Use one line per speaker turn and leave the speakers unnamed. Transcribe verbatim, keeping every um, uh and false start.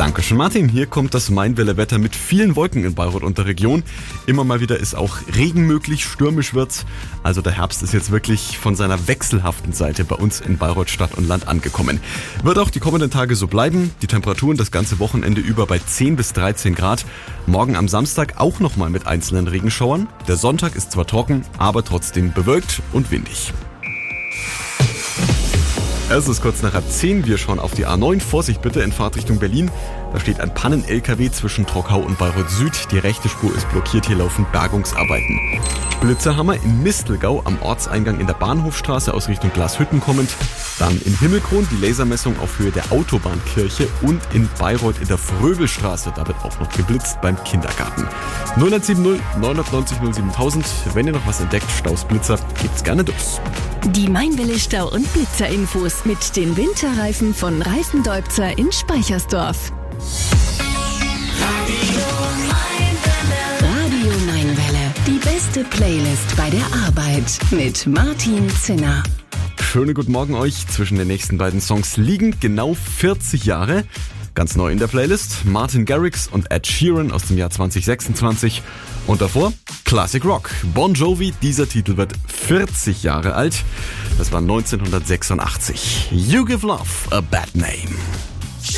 Dankeschön, Martin. Hier kommt das Mainwelle-Wetter mit vielen Wolken in Bayreuth und der Region. Immer mal wieder ist auch Regen möglich, stürmisch wird's. Also der Herbst ist jetzt wirklich von seiner wechselhaften Seite bei uns in Bayreuth Stadt und Land angekommen. Wird auch die kommenden Tage so bleiben. Die Temperaturen das ganze Wochenende über bei zehn bis dreizehn Grad. Morgen am Samstag auch nochmal mit einzelnen Regenschauern. Der Sonntag ist zwar trocken, aber trotzdem bewölkt und windig. Es ist kurz nach halb zehn. Wir schauen auf die A neun. Vorsicht bitte in Fahrtrichtung Berlin. Da steht ein Pannen-L K W zwischen Trockau und Bayreuth Süd. Die rechte Spur ist blockiert. Hier laufen Bergungsarbeiten. Blitzerhammer in Mistelgau am Ortseingang in der Bahnhofstraße aus Richtung Glashütten kommend. Dann in Himmelkron die Lasermessung auf Höhe der Autobahnkirche und in Bayreuth in der Fröbelstraße. Da wird auch noch geblitzt beim Kindergarten. null eins sieben null neun neun null null siebentausend. Wenn ihr noch was entdeckt, Staus, Blitzer, gebt's gerne durch.
Die Mainwelle Stau- und Blitzerinfos mit den Winterreifen von Reifendolpzer in Speichersdorf. Radio Mainwelle. Die beste Playlist bei der Arbeit mit Martin Zinner.
Schönen guten Morgen euch. Zwischen den nächsten beiden Songs liegen genau vierzig Jahre. Ganz neu in der Playlist Martin Garrix und Ed Sheeran aus dem Jahr zwanzig sechsundzwanzig. Und davor Classic Rock. Bon Jovi, dieser Titel wird vierzig Jahre alt. Das war neunzehnhundertsechsundachtzig. You Give Love a Bad Name.